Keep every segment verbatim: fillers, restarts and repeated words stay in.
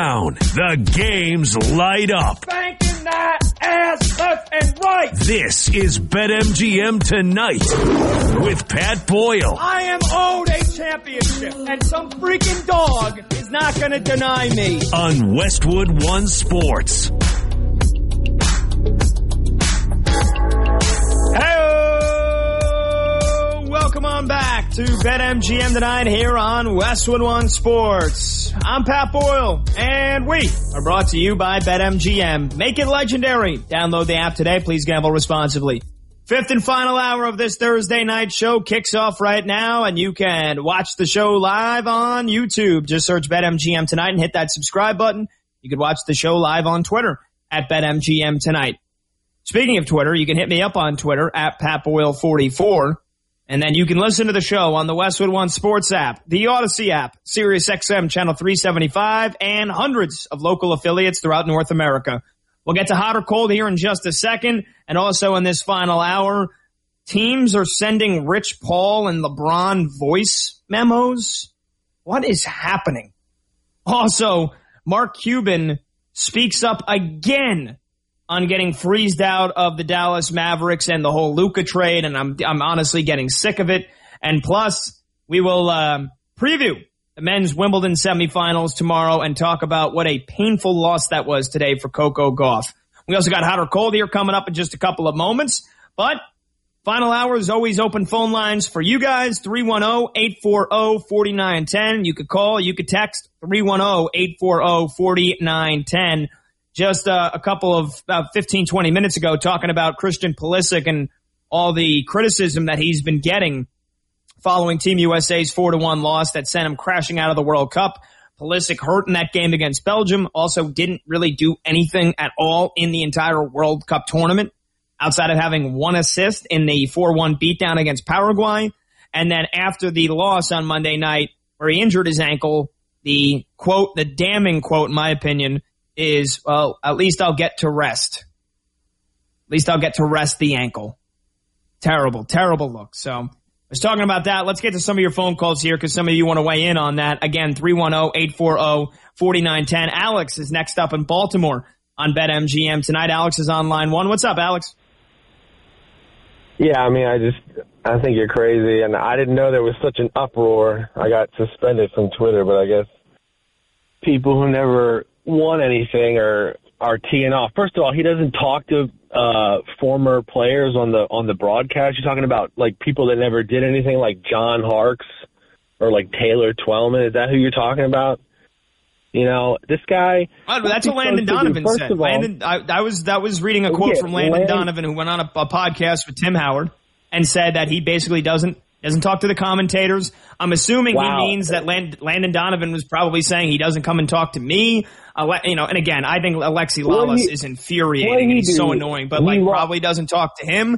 The games light up. Banking that ass left and right. This is BetMGM Tonight with Pat Boyle. I am owed a championship, and some freaking dog is not going to deny me. On Westwood One Sports. Hey, welcome on back to BetMGM Tonight here on Westwood One Sports. I'm Pat Boyle, and we are brought to you by BetMGM. Make it legendary. Download the app today. Please gamble responsibly. Fifth and final hour of this Thursday night show kicks off right now, and you can watch the show live on YouTube. Just search BetMGM Tonight and hit that subscribe button. You can watch the show live on Twitter at BetMGM Tonight. Speaking of Twitter, you can hit me up on Twitter at Pat Boyle forty-four. And then you can listen to the show on the Westwood One Sports app, the Odyssey app, Sirius X M Channel three seventy-five, and hundreds of local affiliates throughout North America. We'll get to hot or cold here in just a second. And also in this final hour, teams are sending Rich Paul and LeBron voice memos. What is happening? Also, Mark Cuban speaks up again on getting freezed out of the Dallas Mavericks and the whole Luka trade, and I'm I'm honestly getting sick of it. And plus, we will uh, preview the men's Wimbledon semifinals tomorrow and talk about what a painful loss that was today for Coco Gauff. We also got hot or cold here coming up in just a couple of moments. But final hour is always open phone lines for you guys, three one zero, eight four zero, four nine one zero. You could call, you could text, three one zero, eight four zero, four nine one zero. Just uh, a couple of about fifteen, twenty minutes ago talking about Christian Pulisic and all the criticism that he's been getting following Team U S A's four to one loss that sent him crashing out of the World Cup. Pulisic hurt in that game against Belgium, also didn't really do anything at all in the entire World Cup tournament outside of having one assist in the four one beatdown against Paraguay. And then after the loss on Monday night where he injured his ankle, the quote, the damning quote in my opinion, is, well, at least I'll get to rest. At least I'll get to rest the ankle. Terrible, terrible look. So I was talking about that. Let's get to some of your phone calls here because some of you want to weigh in on that. Again, three one zero, eight four zero, four nine one zero. Alex is next up in Baltimore on BetMGM tonight. Alex is on line one. What's up, Alex? Yeah, I mean, I just, I think you're crazy, and I didn't know there was such an uproar. I got suspended from Twitter, but I guess people who never won anything or are teeing off. First of all, he doesn't talk to uh former players on the on the broadcast. You're talking about like people that never did anything, like John Harkes or like Taylor Twellman. Is that who you're talking about? You know, this guy. Oh, that's what Landon Donovan do, said. All, Landon, I, I was that was reading a quote yeah, from Landon, Landon Donovan, who went on a, a podcast with Tim Howard and said that he basically doesn't doesn't talk to the commentators. I'm assuming wow. he means that Land, Landon Donovan was probably saying he doesn't come and talk to me. Uh, you know, and again, I think Alexi Lalas he, is infuriating and he's do? so annoying, but he like lo- probably doesn't talk to him.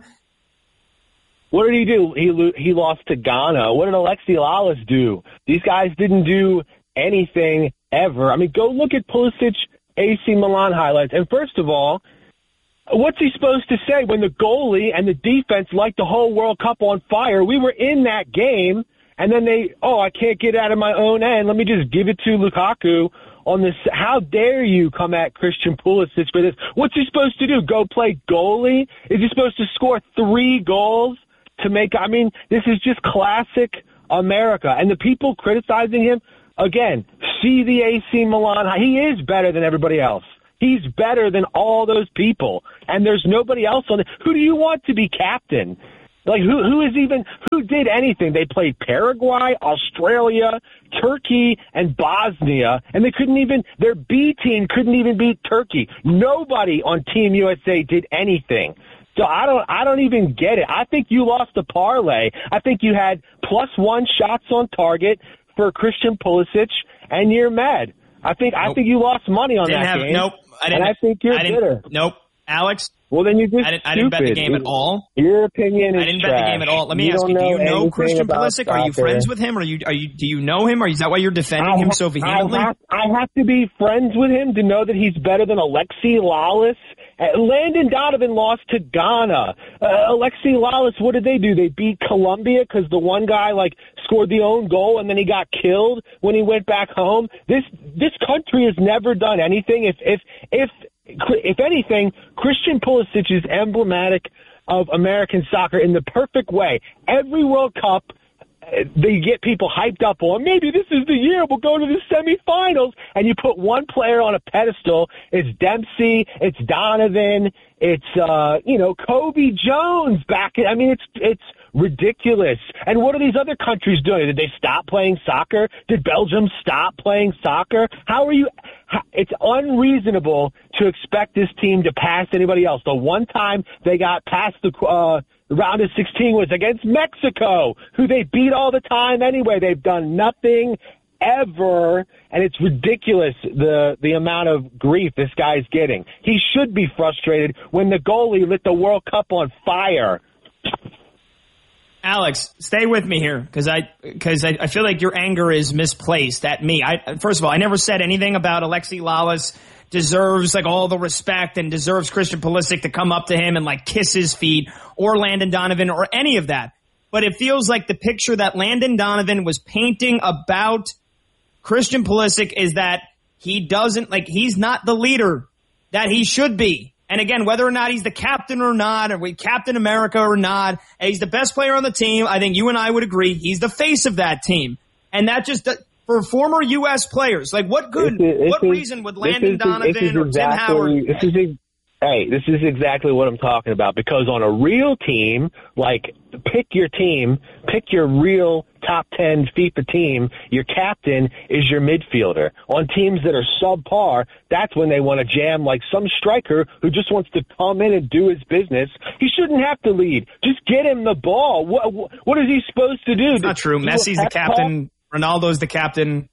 What did he do? He lo- he lost to Ghana. What did Alexi Lalas do? These guys didn't do anything ever. I mean, go look at Pulisic A C Milan highlights. And first of all, what's he supposed to say when the goalie and the defense light the whole World Cup on fire? We were in that game, and then they, oh, I can't get out of my own end. Let me just give it to Lukaku on this. How dare you come at Christian Pulisic for this? What's he supposed to do? Go play goalie? Is he supposed to score three goals to make, I mean, this is just classic America. And the people criticizing him, again, see the A C Milan. He is better than everybody else. He's better than all those people. And there's nobody else on it. Who do you want to be captain? Like, who who is even, who did anything? They played Paraguay, Australia, Turkey, and Bosnia, and they couldn't even, their B team couldn't even beat Turkey. Nobody on Team U S A did anything. So I don't, I don't even get it. I think you lost a parlay. I think you had plus one shots on target for Christian Pulisic, and you're mad. I think, nope. I think you lost money on didn't that have, game. Nope. I didn't, and I think you're I didn't, bitter. Nope. Alex? Well, then you just I didn't, I didn't bet the game at all. Your opinion is I didn't trash. bet the game at all. Let me you ask you, do you know Christian Pulisic? Soccer. Are you friends with him? Or are you, are you, do you know him? Or is that why you're defending him so vehemently? I have, I have to be friends with him to know that he's better than Alexi Lalas Uh, Landon Donovan lost to Ghana. Uh, Alexi Lalas, what did they do? They beat Colombia because the one guy, like, scored the own goal and then he got killed when he went back home. This this country has never done anything. If if if if anything, Christian Pulisic is emblematic of American soccer in the perfect way. Every World Cup, they get people hyped up on, maybe this is the year we'll go to the semifinals, and you put one player on a pedestal. It's Dempsey, it's Donovan, it's, uh, you know, Kobe Jones back. I mean, it's, it's ridiculous. And what are these other countries doing? Did they stop playing soccer? Did Belgium stop playing soccer? How are you? It's unreasonable to expect this team to pass anybody else. The one time they got past the, uh, The round of sixteen was against Mexico, who they beat all the time anyway. They've done nothing ever, and it's ridiculous the the amount of grief this guy's getting. He should be frustrated when the goalie lit the World Cup on fire. Alex, stay with me here, because I because I, I feel like your anger is misplaced at me. I first of all, I never said anything about Alexi Lalas deserves like all the respect and deserves Christian Pulisic to come up to him and like kiss his feet, or Landon Donovan, or any of that. But it feels like the picture that Landon Donovan was painting about Christian Pulisic is that he doesn't, like, he's not the leader that he should be. And again, whether or not he's the captain or not, or we Captain America or not, he's the best player on the team. I think you and I would agree he's the face of that team. And that just, for former U S players, like what good, this is, what this reason is, would Landon is, Donovan or exactly, Tim Howard? This is, hey, this is exactly what I'm talking about. Because on a real team, like pick your team, pick your real top ten FIFA team, your captain is your midfielder. On teams that are subpar, that's when they want to jam like some striker who just wants to come in and do his business. He shouldn't have to lead. Just get him the ball. What, what is he supposed to do? It's not true. Messi's the captain. Ronaldo's the captain.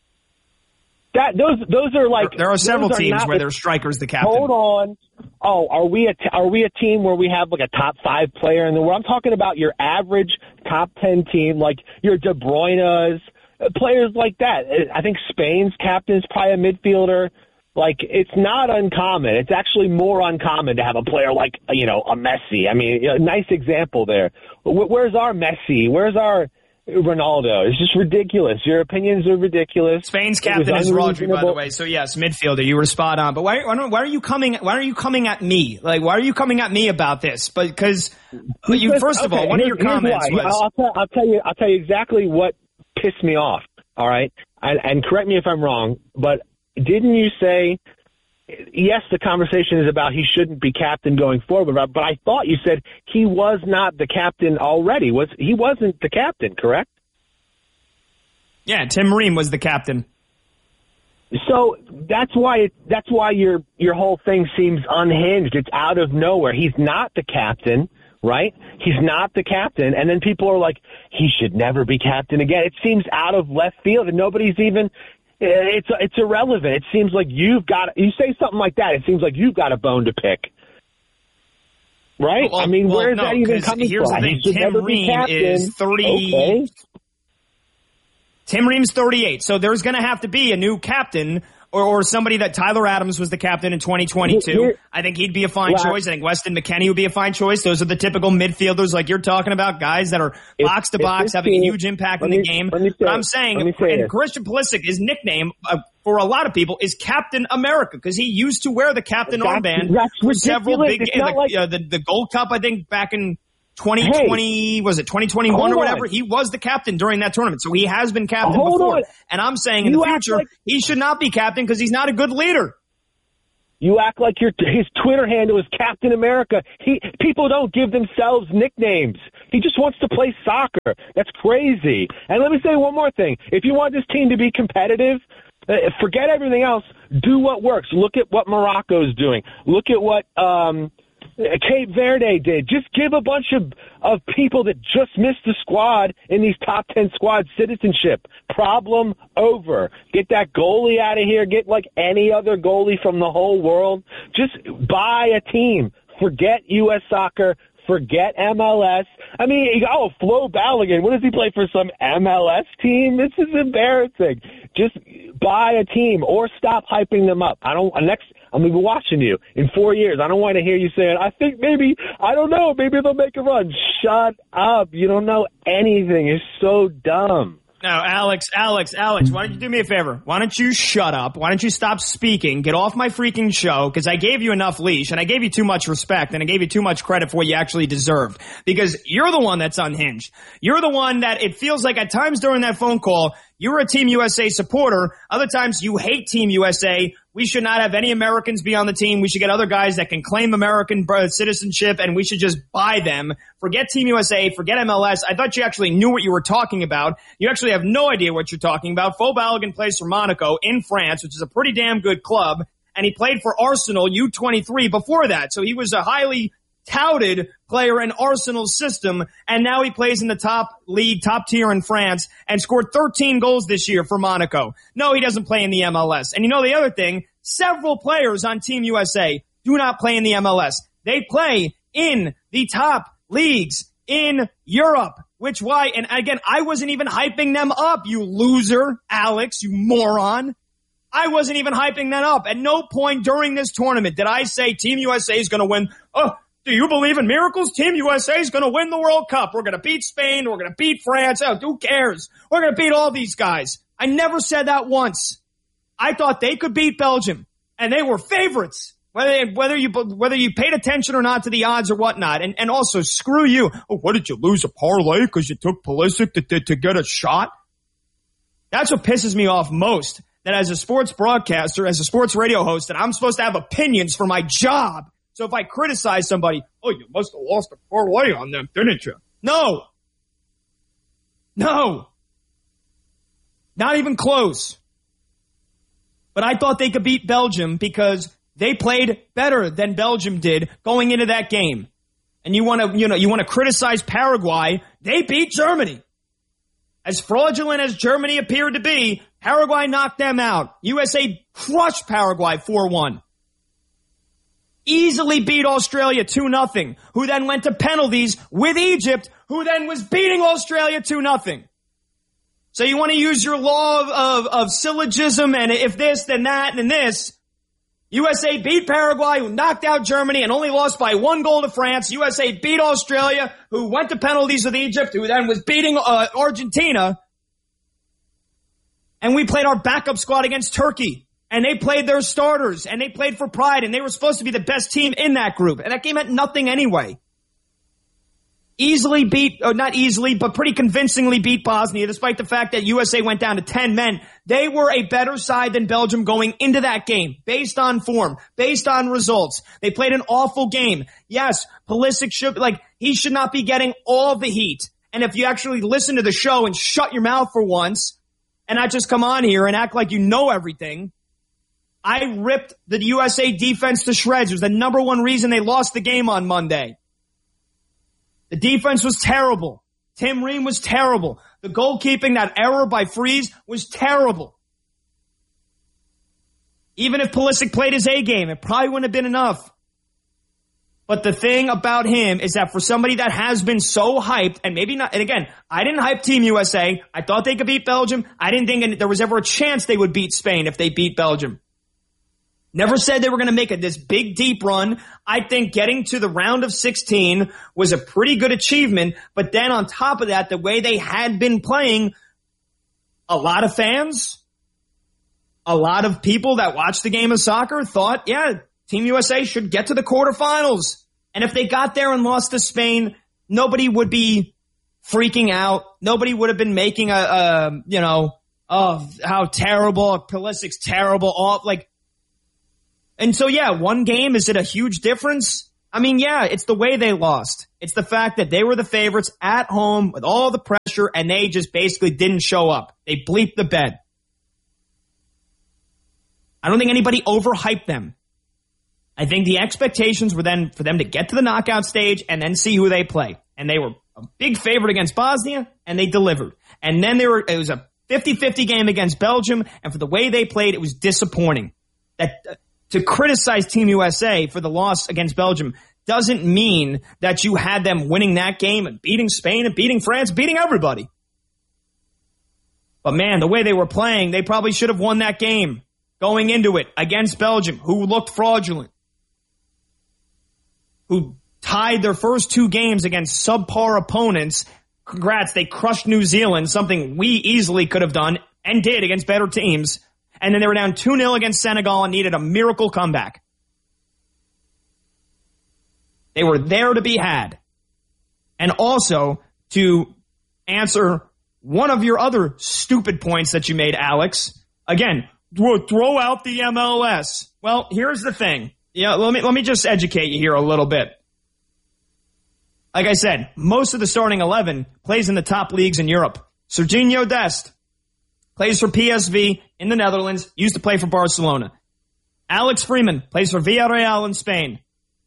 That those those are like there are several are teams where the, their striker's the captain. Hold on. Oh, are we a t- are we a team where we have like a top five player in the world? I'm talking about your average top ten team, like your De Bruyne's, players like that. I think Spain's captain is probably a midfielder. Like, it's not uncommon. It's actually more uncommon to have a player like, you know, a Messi. I mean, a nice example there. Where's our Messi? Where's our Ronaldo? It's just ridiculous. Your opinions are ridiculous. Spain's captain is Rodri, by the way. So yes, midfielder. You were spot on. But why? Why, why are you coming? Why are you coming at me? Like, why are you coming at me about this? But because you, first of okay, all, one of your comments why. was. I'll tell, I'll tell you. I'll tell you exactly what pissed me off. All right, and, and correct me if I'm wrong, but didn't you say? Yes, the conversation is about he shouldn't be captain going forward, but I thought you said he was not the captain already. Was he wasn't the captain, correct? Yeah, Tim Ream was the captain. So that's why it, that's why your your whole thing seems unhinged. It's out of nowhere. He's not the captain, right? He's not the captain, and then people are like, he should never be captain again. It seems out of left field, and nobody's even. It's it's irrelevant. It seems like you've got you say something like that. It seems like you've got a bone to pick, right? Well, I mean, well, where's no, that even coming here's from? The thing. He should Tim never be Ream captain. is thirty. Okay. Tim Ream's thirty-eight, so there's going to have to be a new captain. Or, or somebody that Tyler Adams was the captain in twenty twenty-two. Here, I think he'd be a fine well, choice. I think Weston McKennie would be a fine choice. Those are the typical midfielders like you're talking about, guys that are if, box to box, having team, a huge impact in me, the game. But I'm saying, and it. Christian Pulisic, his nickname uh, for a lot of people is Captain America because he used to wear the captain that's, armband that's for several big, it's uh, the, like, uh, the, the Gold Cup, I think, back in twenty twenty, hey, was it twenty twenty-one or whatever? On. He was the captain during that tournament, so he has been captain hold before. On. And I'm saying in you the future, like, he should not be captain because he's not a good leader. You act like your his Twitter handle is Captain America. He people don't give themselves nicknames. He just wants to play soccer. That's crazy. And let me say one more thing. If you want this team to be competitive, uh, forget everything else. Do what works. Look at what Morocco's doing. Look at what um, Cape Verde did. Just give a bunch of, of people that just missed the squad in these top ten squads citizenship. Problem over. Get that goalie out of here. Get like any other goalie from the whole world. Just buy a team. Forget U S soccer. Forget M L S. I mean, oh, Flo Balogun, what does he play for, some M L S team? This is embarrassing. Just buy a team or stop hyping them up. I don't, next, I'm going to be watching you in four years. I don't want to hear you saying, I think maybe, I don't know, maybe they'll make a run. Shut up. You don't know anything. It's so dumb. Now, Alex, Alex, Alex, why don't you do me a favor? Why don't you shut up? Why don't you stop speaking? Get off my freaking show, because I gave you enough leash, and I gave you too much respect, and I gave you too much credit for what you actually deserved. Because you're the one that's unhinged. You're the one that it feels like at times during that phone call, you were a Team U S A supporter. Other times you hate Team U S A. We should not have any Americans be on the team. We should get other guys that can claim American citizenship, and we should just buy them. Forget Team U S A. Forget M L S. I thought you actually knew what you were talking about. You actually have no idea what you're talking about. Flo Balogun plays for Monaco in France, which is a pretty damn good club, and he played for Arsenal U twenty-three before that. So he was a highly touted player in Arsenal's system, and now he plays in the top league, top tier in France, and scored thirteen goals this year for Monaco. No, he doesn't play in the M L S. And you know the other thing, several players on Team U S A do not play in the M L S. They play in the top leagues in Europe, which why, and again, I wasn't even hyping them up, you loser, Alex, you moron. I wasn't even hyping that up. At no point during this tournament did I say Team U S A is going to win. Oh, do you believe in miracles? Team U S A is going to win the World Cup. We're going to beat Spain. We're going to beat France. Oh, who cares? We're going to beat all these guys. I never said that once. I thought they could beat Belgium, and they were favorites. Whether whether you whether you paid attention or not to the odds or whatnot, and and also screw you. Oh, what did you lose a parlay because you took Pulisic to, to to get a shot? That's what pisses me off most. That as a sports broadcaster, as a sports radio host, that I'm supposed to have opinions for my job. So if I criticize somebody, oh, you must have lost a parlay on them, didn't you? No. No. Not even close. But I thought they could beat Belgium because they played better than Belgium did going into that game. And you want to, you know, you want to criticize Paraguay. They beat Germany. As fraudulent as Germany appeared to be, Paraguay knocked them out. U S A crushed Paraguay four one. Easily beat Australia two nothing, who then went to penalties with Egypt, who then was beating Australia two nothing. So you want to use your law of, of, of syllogism and if this, then that, and this. U S A beat Paraguay, who knocked out Germany and only lost by one goal to France. U S A beat Australia, who went to penalties with Egypt, who then was beating uh, Argentina. And we played our backup squad against Turkey. And they played their starters, and they played for pride, and they were supposed to be the best team in that group. And that game meant nothing anyway. Easily beat, or not easily, but pretty convincingly beat Bosnia, despite the fact that U S A went down to ten men. They were a better side than Belgium going into that game, based on form, based on results. They played an awful game. Yes, Pulisic should, like, he should not be getting all the heat. And if you actually listen to the show and shut your mouth for once, and not just come on here and act like you know everything, I ripped the U S A defense to shreds. It was the number one reason they lost the game on Monday. The defense was terrible. Tim Ream was terrible. The goalkeeping, that error by Freeze, was terrible. Even if Pulisic played his A game, it probably wouldn't have been enough. But the thing about him is that for somebody that has been so hyped, and maybe not, and again, I didn't hype Team U S A. I thought they could beat Belgium. I didn't think there was ever a chance they would beat Spain if they beat Belgium. Never said they were going to make a, this big, deep run. I think getting to the round of sixteen was a pretty good achievement. But then on top of that, the way they had been playing, a lot of fans, a lot of people that watched the game of soccer thought, yeah, Team U S A should get to the quarterfinals. And if they got there and lost to Spain, nobody would be freaking out. Nobody would have been making a, a you know, oh, how terrible, Pulisic's terrible, all, like, and so, yeah, one game, is it a huge difference? I mean, yeah, it's the way they lost. It's the fact that they were the favorites at home with all the pressure, and they just basically didn't show up. They bleeped the bed. I don't think anybody overhyped them. I think the expectations were then for them to get to the knockout stage and then see who they play. And they were a big favorite against Bosnia, and they delivered. And then they were, it was a fifty-fifty game against Belgium, and for the way they played, it was disappointing. That... Uh, To criticize Team U S A for the loss against Belgium, doesn't mean that you had them winning that game and beating Spain and beating France, beating everybody. But man, the way they were playing, they probably should have won that game going into it against Belgium, who looked fraudulent, who tied their first two games against subpar opponents. Congrats, they crushed New Zealand, something we easily could have done and did against better teams. And then they were down two nil against Senegal and needed a miracle comeback. They were there to be had. And also, to answer one of your other stupid points that you made, Alex, again, throw out the M L S. Well, here's the thing. Yeah, let me let me just educate you here a little bit. Like I said, most of the starting eleven plays in the top leagues in Europe. Serginho Dest plays for P S V in the Netherlands, used to play for Barcelona. Alex Freeman plays for Villarreal in Spain.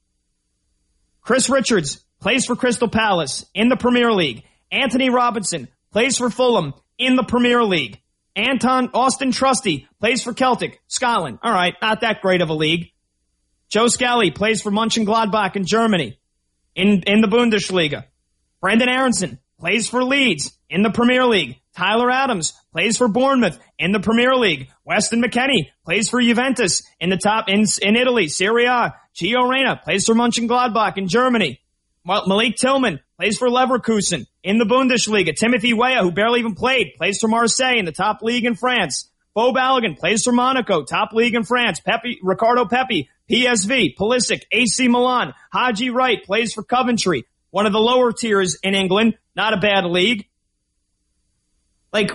Chris Richards plays for Crystal Palace in the Premier League. Anthony Robinson plays for Fulham in the Premier League. Anton Austin Trusty plays for Celtic, Scotland. All right, not that great of a league. Joe Scally plays for Mönchengladbach in Germany in, in the Bundesliga. Brendan Aronson plays for Leeds in the Premier League. Tyler Adams plays for Bournemouth in the Premier League. Weston McKennie plays for Juventus in the top in, in Italy, Serie A. Gio Reyna plays for Mönchengladbach in Germany. Malik Tillman plays for Leverkusen in the Bundesliga. Timothy Weah, who barely even played, plays for Marseille in the top league in France. Bo Balogun plays for Monaco, top league in France. Pepe, Ricardo Pepi, P S V. Pulisic, A C Milan. Haji Wright plays for Coventry, one of the lower tiers in England. Not a bad league. Like,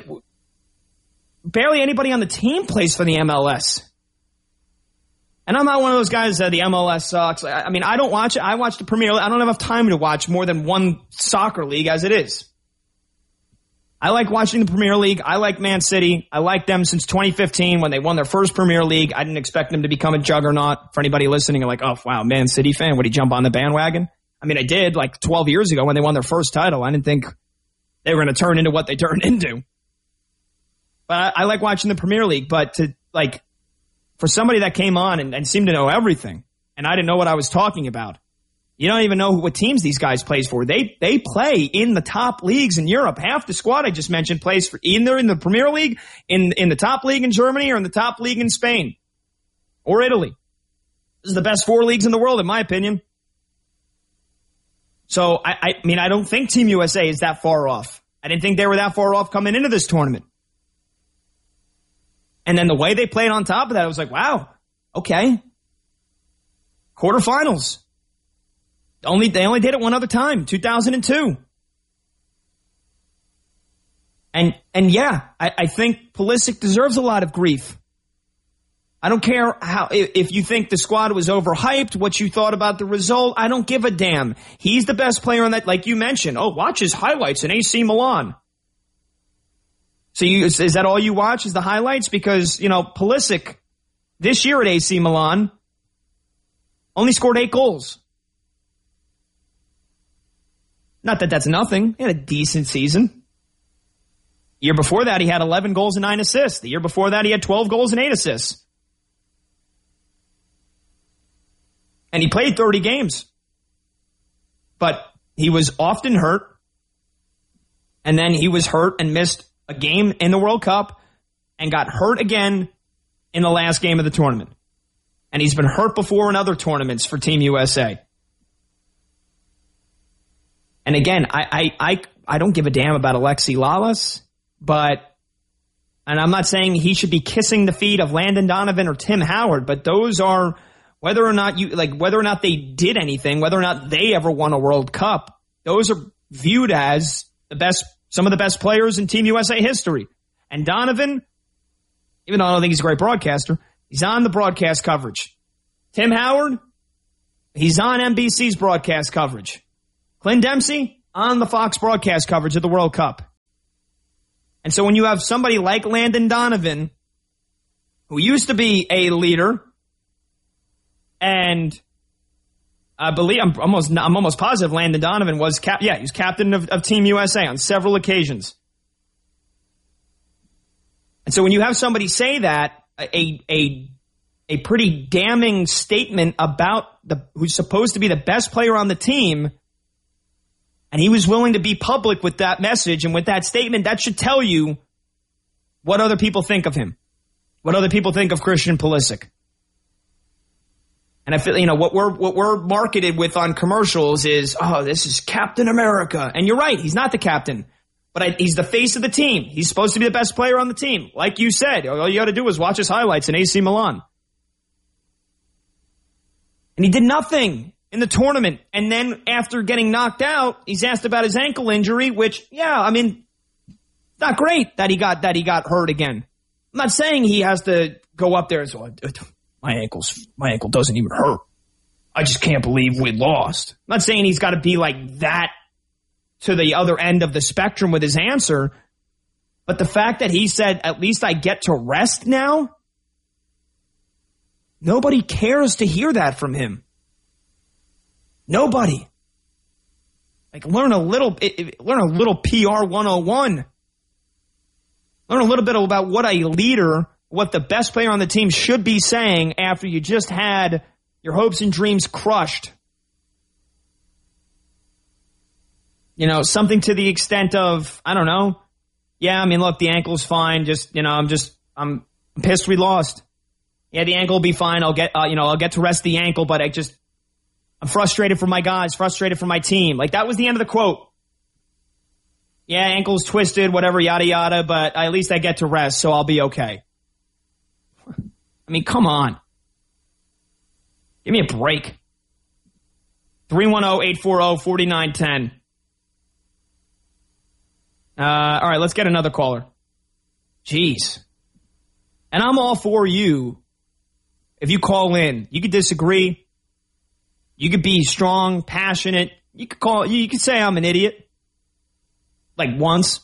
barely anybody on the team plays for the M L S. And I'm not one of those guys that the M L S sucks. I mean, I don't watch it. I watch the Premier League. I don't have enough time to watch more than one soccer league as it is. I like watching the Premier League. I like Man City. I like them since twenty fifteen when they won their first Premier League. I didn't expect them to become a juggernaut. For anybody listening, you're like, oh, wow, Man City fan. Would he jump on the bandwagon? I mean, I did like twelve years ago when they won their first title. I didn't think they were going to turn into what they turned into. But I, I like watching the Premier League. But to like, for somebody that came on and, and seemed to know everything, and I didn't know what I was talking about, you don't even know what teams these guys plays for. They they play in the top leagues in Europe. Half the squad I just mentioned plays for either in the Premier League, in in the top league in Germany, or in the top league in Spain or Italy. This is the best four leagues in the world, in my opinion. So, I, I mean, I don't think Team U S A is that far off. I didn't think they were that far off coming into this tournament. And then the way they played on top of that, I was like, wow, okay. Quarterfinals. Only They only did it one other time, two thousand two. And, and yeah, I, I think Pulisic deserves a lot of grief. I don't care how, if you think the squad was overhyped, what you thought about the result, I don't give a damn. He's the best player on that, like you mentioned. Oh, watch his highlights in A C Milan. So you, is, is that all you watch, is the highlights? Because, you know, Pulisic, this year at A C Milan, only scored eight goals. Not that that's nothing. He had a decent season. The year before that, he had eleven goals and nine assists. The year before that, he had twelve goals and eight assists. And he played thirty games. But he was often hurt. And then he was hurt and missed a game in the World Cup and got hurt again in the last game of the tournament. And he's been hurt before in other tournaments for Team U S A. And again, I I I, I don't give a damn about Alexi Lalas, but, and I'm not saying he should be kissing the feet of Landon Donovan or Tim Howard, but those are, whether or not you, like, whether or not they did anything, whether or not they ever won a World Cup, those are viewed as the best, some of the best players in Team U S A history. And Donovan, even though I don't think he's a great broadcaster, he's on the broadcast coverage. Tim Howard, he's on N B C's broadcast coverage. Clint Dempsey, on the Fox broadcast coverage of the World Cup. And so when you have somebody like Landon Donovan, who used to be a leader, and I believe, I'm almost, I'm almost positive Landon Donovan was, cap, yeah, he was captain of, of Team U S A on several occasions. And so when you have somebody say that, a, a a pretty damning statement about the who's supposed to be the best player on the team, and he was willing to be public with that message and with that statement. That should tell you what other people think of him, what other people think of Christian Pulisic. And I feel, you know, what we're what we're marketed with on commercials is, oh, this is Captain America. And you're right, he's not the captain, but I, he's the face of the team. He's supposed to be the best player on the team. Like you said, all you got to do is watch his highlights in A C Milan. And he did nothing in the tournament. And then after getting knocked out, he's asked about his ankle injury, which, yeah, I mean, it's not great that he got that he got hurt again. I'm not saying he has to go up there and say, my ankle's my ankle doesn't even hurt. I just can't believe we lost. I'm not saying he's got to be like that to the other end of the spectrum with his answer. But the fact that he said, at least I get to rest now, nobody cares to hear that from him. Nobody. Like, learn a little, learn a little P R one oh one. Learn a little bit about what a leader, what the best player on the team should be saying after you just had your hopes and dreams crushed. You know, something to the extent of, I don't know. Yeah, I mean, look, the ankle's fine. Just, you know, I'm just, I'm pissed we lost. Yeah, the ankle will be fine. I'll get, uh, you know, I'll get to rest the ankle, but I just, I'm frustrated for my guys, frustrated for my team. Like, that was the end of the quote. Yeah, ankle's twisted, whatever, yada, yada, but at least I get to rest, so I'll be okay. I mean, come on. Give me a break. three one zero, eight four zero, four nine one zero. Uh, all right, let's get another caller. Jeez. And I'm all for you. If you call in, you could disagree. You could be strong, passionate. You could call. You could say I'm an idiot, like once.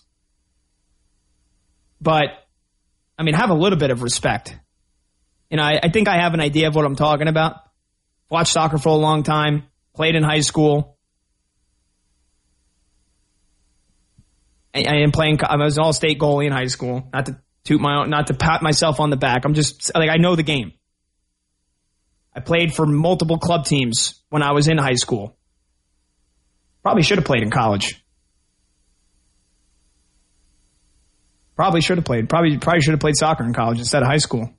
But I mean, have a little bit of respect. You know, I, I think I have an idea of what I'm talking about. Watched soccer for a long time. Played in high school. I, I am playing. I was an all-state goalie in high school. Not to toot my own, not to pat myself on the back. I'm just like, I know the game. I played for multiple club teams when I was in high school. Probably should have played in college. Probably should have played. Probably probably should have played soccer in college instead of high school.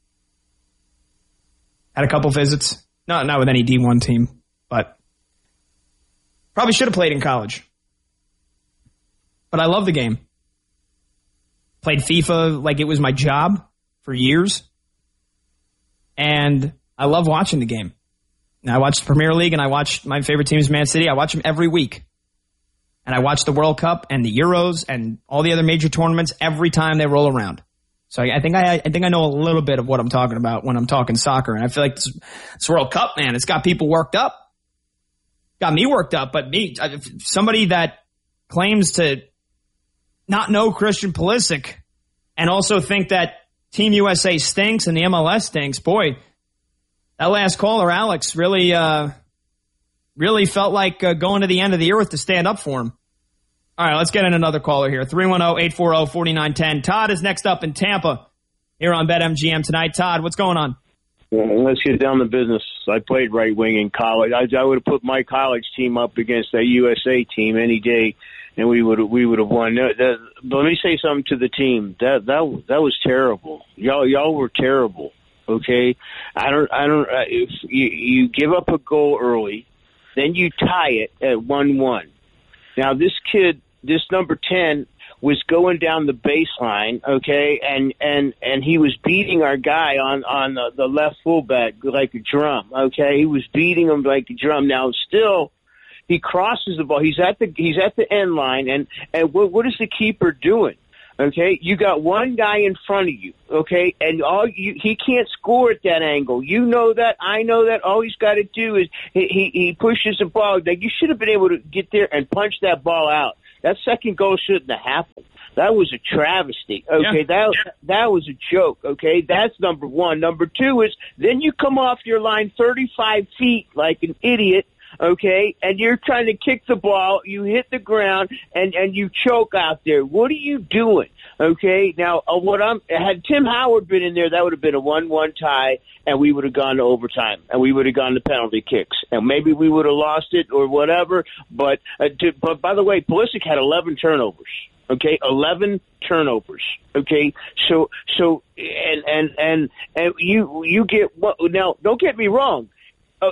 Had a couple visits. No, not with any D one team, but probably should have played in college. But I love the game. Played FIFA like it was my job for years. And I love watching the game. And I watch the Premier League, and I watch my favorite team is Man City. I watch them every week. And I watch the World Cup and the Euros and all the other major tournaments every time they roll around. So I think I, I think I know a little bit of what I'm talking about when I'm talking soccer. And I feel like this, this World Cup, man, it's got people worked up. Got me worked up, but me, somebody that claims to not know Christian Pulisic and also think that Team U S A stinks and the M L S stinks, boy, that last caller, Alex, really, uh, really felt like uh, going to the end of the earth to stand up for him. All right, let's get in another caller here. three one zero, eight four zero, four nine one zero. Todd is next up in Tampa here on BetMGM tonight. Todd, what's going on? Well, let's get down to business. I played right wing in college. I, I would have put my college team up against that U S A team any day, and we would we would have won. That, that, but let me say something to the team. That that that was terrible. Y'all y'all were terrible. Okay, I don't I don't. Uh, if you, you give up a goal early, then you tie it at one one. Now this kid, this number ten, was going down the baseline, okay, and and and he was beating our guy on on the, the left fullback like a drum, okay. He was beating him like a drum. Now still, he crosses the ball. He's at the he's at the end line, and and what what is the keeper doing? Okay, you got one guy in front of you, okay, and all you, he can't score at that angle. You know that, I know that. All he's got to do is he, he he pushes the ball. Like, you should have been able to get there and punch that ball out. That second goal shouldn't have happened. That was a travesty. Okay, yeah. that yeah. that was a joke. Okay, that's number one. Number two is then you come off your line thirty-five feet like an idiot. okay, and you're trying to kick the ball, you hit the ground, and, and you choke out there. What are you doing? Okay, now, uh, what I'm, had Tim Howard been in there, that would have been a one one tie, and we would have gone to overtime, and we would have gone to penalty kicks, and maybe we would have lost it or whatever, but, uh, to, but by the way, Pulisic had eleven turnovers. Okay, eleven turnovers. Okay, so so and and and and you you get what now? Don't get me wrong. Uh,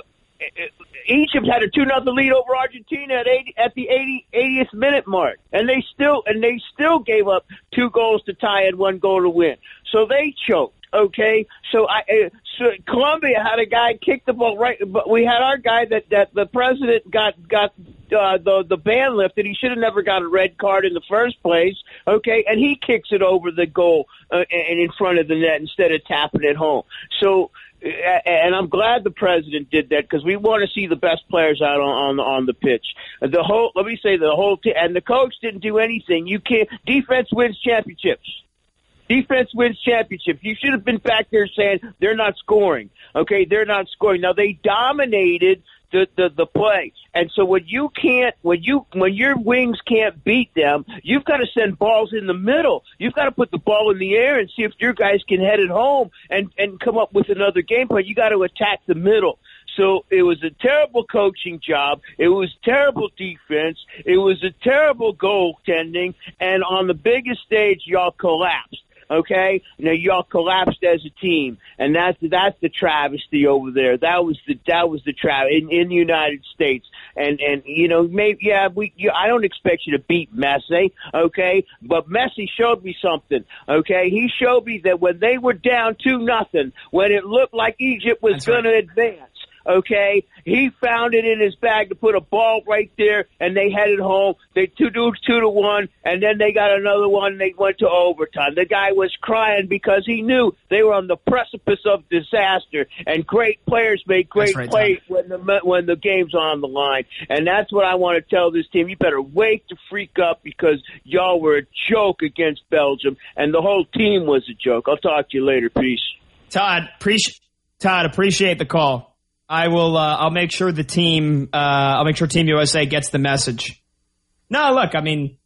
Egypt had a two nothing lead over Argentina at eighty, at the eightieth minute mark, and they still and they still gave up two goals to tie and one goal to win. So they choked. Okay, so I uh, so Colombia had a guy kick the ball right, but we had our guy that that the president got got uh, the the ban lifted. He should have never got a red card in the first place. Okay, and he kicks it over the goal uh, and in front of the net instead of tapping it home. So. And I'm glad the president did that because we want to see the best players out on on, on the pitch. The whole, let me say, the whole team, and the coach didn't do anything. You can't. Defense wins championships. Defense wins championships. You should have been back there saying they're not scoring. Okay, they're not scoring. Now they dominated the, the, the play. And so when you can't, when you, when your wings can't beat them, you've got to send balls in the middle. You've got to put the ball in the air and see if your guys can head it home and, and come up with another game plan. You got to attack the middle. So it was a terrible coaching job. It was terrible defense. It was a terrible goaltending. And on the biggest stage, y'all collapsed. Okay, now y'all collapsed as a team, and that's that's the travesty over there. That was the that was the tra in in the United States, and and you know maybe yeah we you, I don't expect you to beat Messi, okay, but Messi showed me something, okay. He showed me that when they were down two nothing, when it looked like Egypt was going right. to advance. Okay, he found it in his bag to put a ball right there, and they headed home. They two to two to one, and then they got another one. And they went to overtime. The guy was crying because he knew they were on the precipice of disaster. And great players make great right, plays Tom. when the when the game's on the line. And that's what I want to tell this team. You better wake the freak up because y'all were a joke against Belgium, and the whole team was a joke. I'll talk to you later. Peace, Todd. Appreciate Todd. Appreciate the call. I will. Uh, I'll make sure the team. Uh, I'll make sure Team U S A gets the message. No, look. I mean,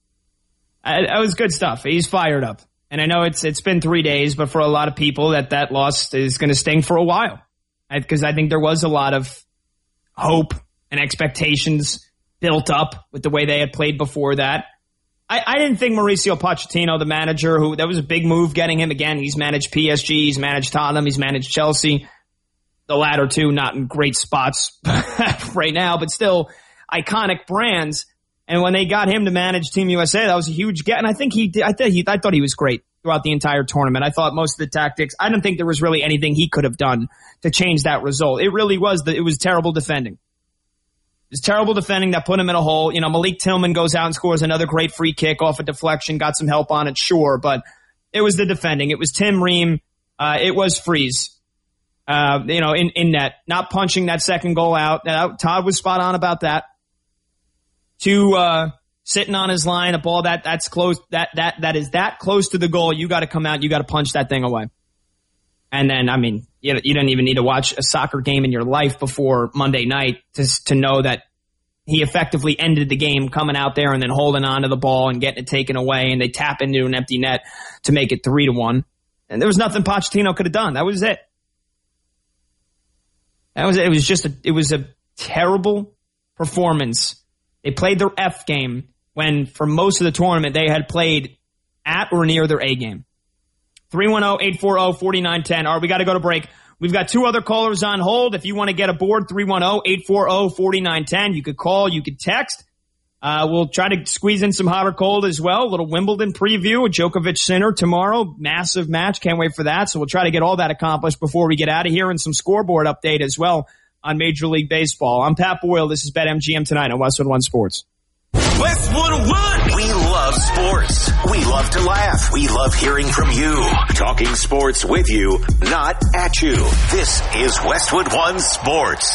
that was good stuff. He's fired up, and I know it's it's been three days, but for a lot of people, that that loss is going to sting for a while, because I, I think there was a lot of hope and expectations built up with the way they had played before that. I, I didn't think Mauricio Pochettino, the manager, who that was a big move getting him again. He's managed P S G, he's managed Tottenham, he's managed Chelsea. The latter two not in great spots right now, but still iconic brands. And when they got him to manage Team U S A, that was a huge get. And I think he did. I, th- he, I thought he was great throughout the entire tournament. I thought most of the tactics, I don't think there was really anything he could have done to change that result. It really was, the, it was terrible defending. It was terrible defending that put him in a hole. You know, Malik Tillman goes out and scores another great free kick off a deflection, got some help on it, sure. But it was the defending. It was Tim Ream. Uh, it was Freeze. Uh, you know, in, in net, not punching that second goal out. Now, Todd was spot on about that. Two, uh, sitting on his line, a ball that, that's close, that, that, that is that close to the goal. You got to come out, you got to punch that thing away. And then, I mean, you, you don't even need to watch a soccer game in your life before Monday night to, to know that he effectively ended the game coming out there and then holding on to the ball and getting it taken away, and they tap into an empty net to make it three to one. And there was nothing Pochettino could have done. That was it. That was it. It was just a, it was a terrible performance. They played their F game when for most of the tournament they had played at or near their A game. three one zero, eight four zero, four nine one zero. All right, we got to go to break. We've got two other callers on hold. If you want to get aboard, three one zero, eight four zero, four nine one zero. You could call, you could text. Uh, we'll try to squeeze in some hot or cold as well. A little Wimbledon preview, a Djokovic Sinner tomorrow. Massive match. Can't wait for that. So we'll try to get all that accomplished before we get out of here, and some scoreboard update as well on Major League Baseball. I'm Pat Boyle. This is BetMGM tonight on Westwood One Sports. Westwood One! We love sports. We love to laugh. We love hearing from you. Talking sports with you, not at you. This is Westwood One Sports.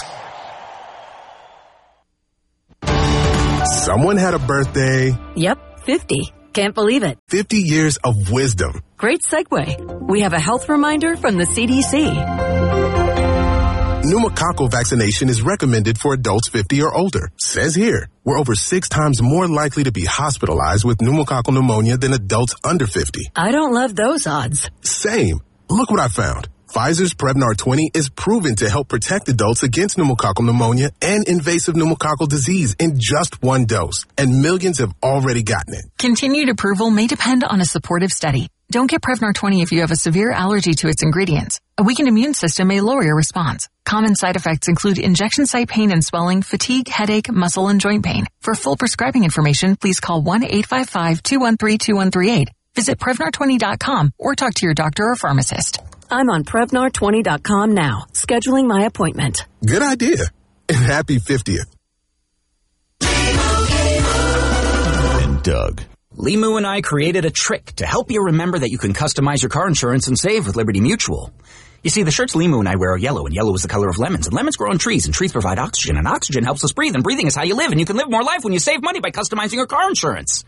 Someone had a birthday. Yep, fifty. Can't believe it. fifty years of wisdom. Great segue. We have a health reminder from the C D C. Pneumococcal vaccination is recommended for adults fifty or older. Says here, we're over six times more likely to be hospitalized with pneumococcal pneumonia than adults under fifty. I don't love those odds. Same. Look what I found. Pfizer's Prevnar twenty is proven to help protect adults against pneumococcal pneumonia and invasive pneumococcal disease in just one dose, and millions have already gotten it. Continued approval may depend on a supportive study. Don't get Prevnar twenty if you have a severe allergy to its ingredients. A weakened immune system may lower your response. Common side effects include injection site pain and swelling, fatigue, headache, muscle, and joint pain. For full prescribing information, please call one eight five five, two one three, two one three eight. Visit Prevnar twenty dot com or talk to your doctor or pharmacist. I'm on Prevnar twenty dot com now, scheduling my appointment. Good idea. And happy fiftieth. And Doug. Limu and I created a trick to help you remember that you can customize your car insurance and save with Liberty Mutual. You see, the shirts Limu and I wear are yellow, and yellow is the color of lemons, and lemons grow on trees, and trees provide oxygen, and oxygen helps us breathe, and breathing is how you live, and you can live more life when you save money by customizing your car insurance.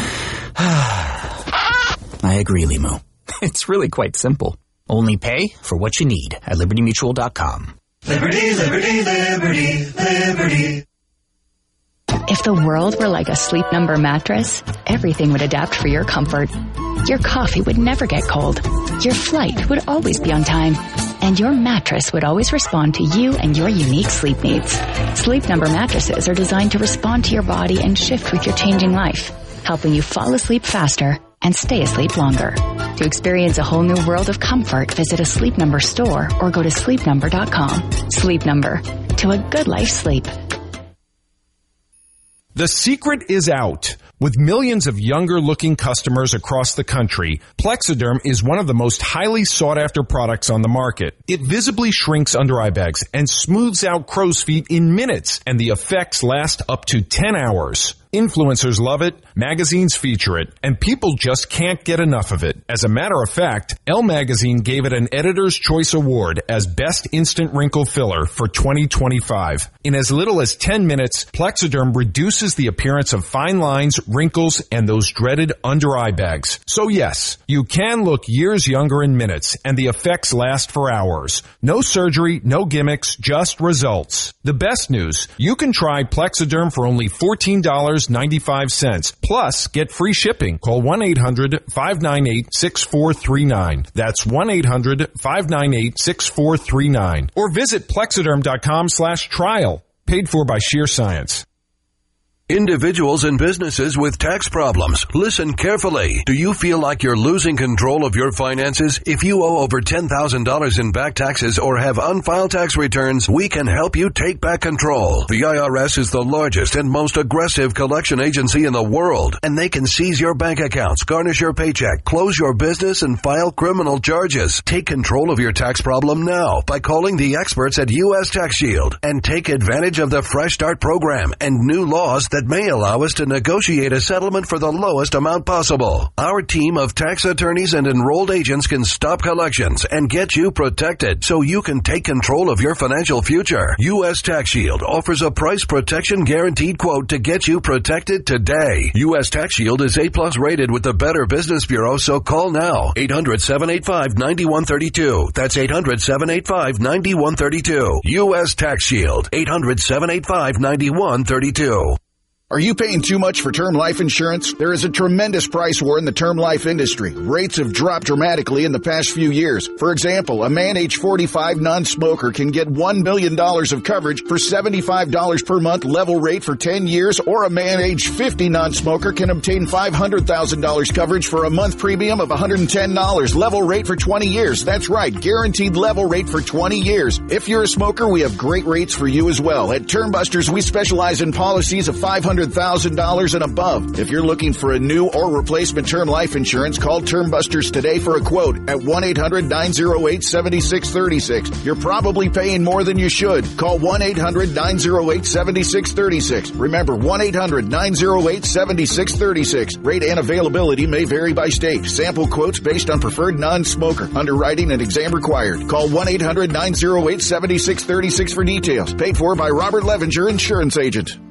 I agree, Limu. It's really quite simple. Only pay for what you need at liberty mutual dot com. Liberty, liberty, liberty, liberty. If the world were like a Sleep Number mattress, everything would adapt for your comfort. Your coffee would never get cold. Your flight would always be on time. And your mattress would always respond to you and your unique sleep needs. Sleep Number mattresses are designed to respond to your body and shift with your changing life, helping you fall asleep faster and stay asleep longer. To experience a whole new world of comfort, visit a Sleep Number store or go to sleep number dot com. Sleep Number. To a good life sleep. The secret is out. With millions of younger-looking customers across the country, Plexiderm is one of the most highly sought-after products on the market. It visibly shrinks under-eye bags and smooths out crow's feet in minutes, and the effects last up to ten hours. Influencers love it, magazines feature it, and people just can't get enough of it. As a matter of fact, Elle Magazine gave it an Editor's Choice Award as Best Instant Wrinkle Filler for twenty twenty-five. In as little as ten minutes, Plexiderm reduces the appearance of fine lines, wrinkles, and those dreaded under-eye bags. So yes, you can look years younger in minutes, and the effects last for hours. No surgery, no gimmicks, just results. The best news, you can try Plexiderm for only fourteen dollars and ninety-five cents. Plus, get free shipping. Call one eight hundred, five nine eight, six four three nine. That's one eight hundred, five nine eight, six four three nine. Or visit plexiderm dot com slash trial. Paid for by Sheer Science. Individuals and businesses with tax problems, listen carefully. Do you feel like you're losing control of your finances? If you owe over ten thousand dollars in back taxes or have unfiled tax returns, we can help you take back control. The I R S is the largest and most aggressive collection agency in the world, and they can seize your bank accounts, garnish your paycheck, close your business, and file criminal charges. Take control of your tax problem now by calling the experts at U S Tax Shield and take advantage of the Fresh Start program and new laws that may allow us to negotiate a settlement for the lowest amount possible. Our team of tax attorneys and enrolled agents can stop collections and get you protected so you can take control of your financial future. U S Tax Shield offers a price protection guaranteed quote to get you protected today. U S Tax Shield is A plus rated with the Better Business Bureau, so call now. eight hundred, seven eight five, nine one three two. That's eight hundred, seven eight five, nine one three two. U S Tax Shield. eight hundred, seven eight five, nine one three two. Are you paying too much for term life insurance? There is a tremendous price war in the term life industry. Rates have dropped dramatically in the past few years. For example, a man age forty-five non-smoker can get one million dollars of coverage for seventy-five dollars per month level rate for ten years, or a man age fifty non-smoker can obtain five hundred thousand dollars coverage for a month premium of one hundred ten dollars level rate for twenty years. That's right, guaranteed level rate for twenty years. If you're a smoker, we have great rates for you as well. At Term Busters, we specialize in policies of five hundred thousand dollars and above. If you're looking for a new or replacement term life insurance, call Term Busters today for a quote at one eight hundred, nine oh eight, seven six three six. You're probably paying more than you should. Call one eight hundred, nine oh eight, seven six three six. Remember, one eight hundred, nine oh eight, seven six three six. Rate and availability may vary by state. Sample quotes based on preferred non-smoker. Underwriting and exam required. Call one eight hundred, nine oh eight, seven six three six for details. Paid for by Robert Levinger, insurance agent.